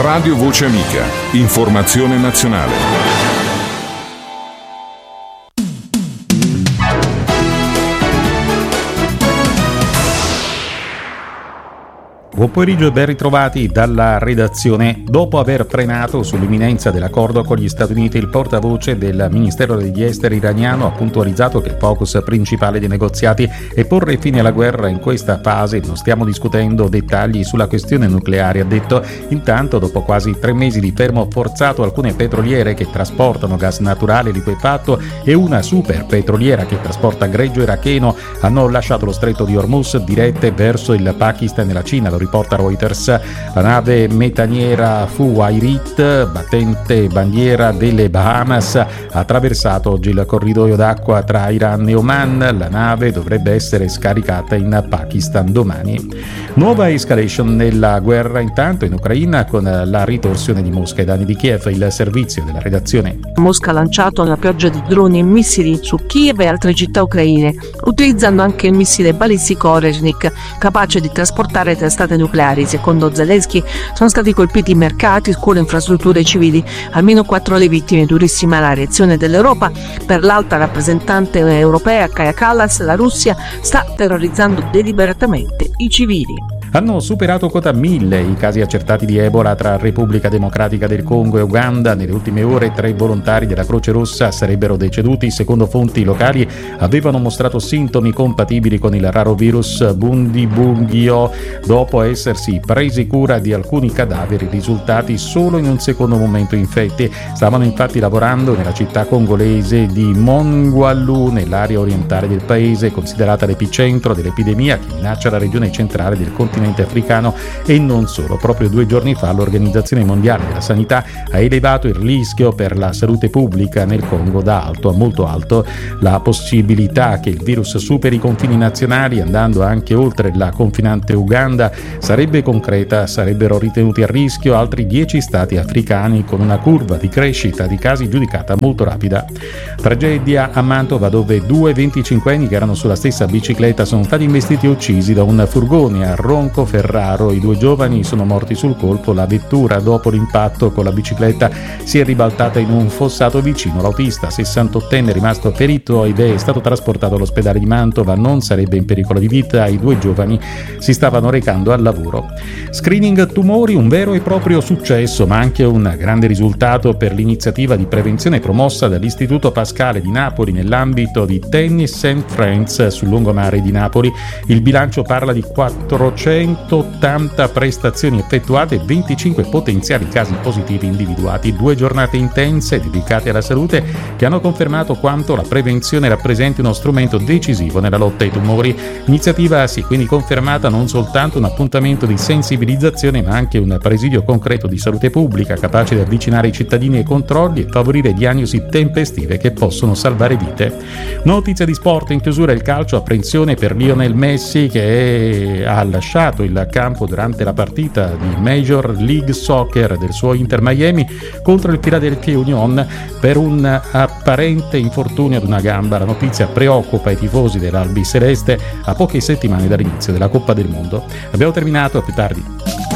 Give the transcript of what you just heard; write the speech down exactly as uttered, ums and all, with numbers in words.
Radio Voce Amica. Informazione nazionale. Buon pomeriggio e ben ritrovati dalla redazione. Dopo aver frenato sull'imminenza dell'accordo con gli Stati Uniti, il portavoce del Ministero degli Esteri iraniano ha puntualizzato che il focus principale dei negoziati è porre fine alla guerra. In questa fase non stiamo discutendo dettagli sulla questione nucleare, ha detto. Intanto, dopo quasi tre mesi di fermo forzato, alcune petroliere che trasportano gas naturale liquefatto e una super petroliera che trasporta greggio iracheno hanno lasciato lo stretto di Hormuz dirette verso il Pakistan e la Cina. Lo riporta Reuters. La nave metaniera Fuwairit, battente bandiera delle Bahamas, ha attraversato oggi il corridoio d'acqua tra Iran e Oman. La nave dovrebbe essere scaricata in Pakistan domani. Nuova escalation nella guerra intanto in Ucraina con la ritorsione di Mosca ai danni di Kiev. Il servizio della redazione. Mosca ha lanciato una pioggia di droni e missili su Kiev e altre città ucraine, utilizzando anche il missile balistico Oreshnik, capace di trasportare testate nucleari. Secondo Zelensky sono stati colpiti mercati, scuole, infrastrutture civili. Almeno quattro le vittime. Durissima la reazione dell'Europa. Per l'alta rappresentante europea Kaja Kallas, la Russia sta terrorizzando deliberatamente i civili. Hanno superato quota mille i casi accertati di Ebola tra Repubblica Democratica del Congo e Uganda. Nelle ultime ore tre volontari della Croce Rossa sarebbero deceduti. Secondo fonti locali avevano mostrato sintomi compatibili con il raro virus Bundibugyo dopo essersi presi cura di alcuni cadaveri risultati solo in un secondo momento infetti. Stavano infatti lavorando nella città congolese di Mongwalu, nell'area orientale del paese, considerata l'epicentro dell'epidemia che minaccia la regione centrale del continente africano e non solo. Proprio due giorni fa l'Organizzazione Mondiale della Sanità ha elevato il rischio per la salute pubblica nel Congo da alto a molto alto. La possibilità che il virus superi i confini nazionali andando anche oltre la confinante Uganda sarebbe concreta. Sarebbero ritenuti a rischio altri dieci stati africani con una curva di crescita di casi giudicata molto rapida. Tragedia a Mantova, dove due venticinquenni che erano sulla stessa bicicletta sono stati investiti e uccisi da un furgone a Ronco Ferraro. I due giovani sono morti sul colpo. La vettura, dopo l'impatto con la bicicletta, si è ribaltata in un fossato vicino. L'autista, sessantottenne, è rimasto ferito ed è stato trasportato all'ospedale di Mantova. Non sarebbe in pericolo di vita. I due giovani si stavano recando al lavoro. Screening tumori, un vero e proprio successo, ma anche un grande risultato per l'iniziativa di prevenzione promossa dall'Istituto Pascale di Napoli nell'ambito di Tennis and Friends sul lungomare di Napoli. Il bilancio parla di quattrocentottanta prestazioni effettuate e venticinque potenziali casi positivi individuati. Due giornate intense dedicate alla salute che hanno confermato quanto la prevenzione rappresenti uno strumento decisivo nella lotta ai tumori. L'iniziativa si è quindi confermata non soltanto un appuntamento di sensibilizzazione, ma anche un presidio concreto di salute pubblica capace di avvicinare i cittadini ai controlli e favorire diagnosi tempestive che possono salvare vite. Notizia di sport in chiusura: il calcio, apprensione per Lionel Messi che ha lasciato il campo durante la partita di Major League Soccer del suo Inter Miami contro il Philadelphia Union per un apparente infortunio ad una gamba. La notizia preoccupa i tifosi dell'Albi Celeste a poche settimane dall'inizio della Coppa del Mondo. Abbiamo terminato, a più tardi.